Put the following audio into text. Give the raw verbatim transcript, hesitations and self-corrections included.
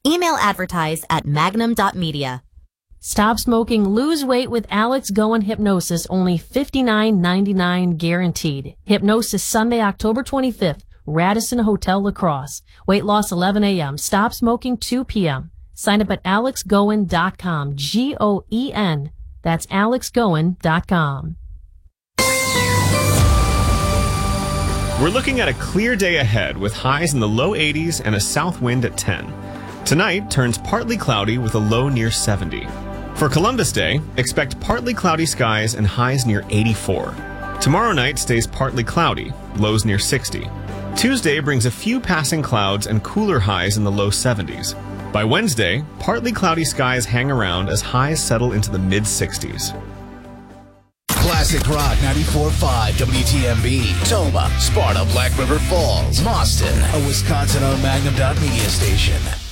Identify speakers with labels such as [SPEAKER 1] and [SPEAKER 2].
[SPEAKER 1] Email advertise at magnum dot media.
[SPEAKER 2] Stop smoking, lose weight with Alex Goen Hypnosis, only fifty-nine ninety-nine guaranteed. Hypnosis Sunday, October twenty-fifth, Radisson Hotel La Crosse. Weight loss eleven a.m., stop smoking two p.m. Sign up at alex goen dot com, G O E N. That's alex goen dot com.
[SPEAKER 3] We're looking at a clear day ahead with highs in the low eighties and a south wind at ten. Tonight turns partly cloudy with a low near seventy. For Columbus Day, expect partly cloudy skies and highs near eighty-four. Tomorrow night stays partly cloudy, lows near sixty. Tuesday brings a few passing clouds and cooler highs in the low seventies. By Wednesday, partly cloudy skies hang around as highs settle into the mid-sixties.
[SPEAKER 4] Classic Rock ninety-four point five W T M B, Toma, Sparta, Black River Falls, Boston, a Wisconsin-owned Magnum dot media station.